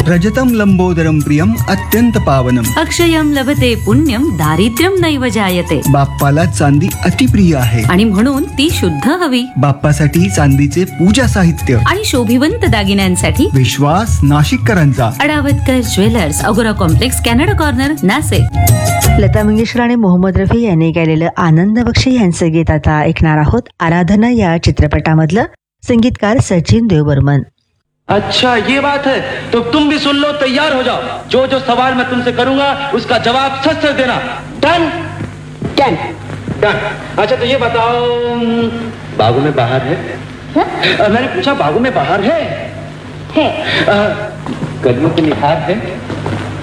रजतं लंबोदरं प्रियम अत्यंत पावनम. अक्षयम लभते पुण्यम दारिद्र्यम नैव जायते. बाप्पाला चांदी अतिप्रिय आहे आणि म्हणून ती शुद्ध हवी. बाप्पासाठी चांदीचे पूजा साहित्य आणि शोभिवंत दागिन्यांसाठी विश्वास नाशिककरांचा. अडावतकर ज्वेलर्स, अगोरा complex, Canada corner, Nashik. Lata Mangeshkar आणि मोहम्मद रफी यांनी गायलेलं आनंद बक्षी यांचं गीत आता ऐकणार आहोत. आराधना या चित्रपटामधलं, संगीतकार सचिन देवबर्मन. अच्छा ये बात है, तो तुम भी सुन लो, तैयार हो जाओ. जो जो सवाल मैं तुमसे करूंगा उसका जवाब सच सच देना. Done done done. अच्छा तो ये बताओ, बागों में बहार है? मैंने पूछा बागों में बहार है? कदमों की निहार है?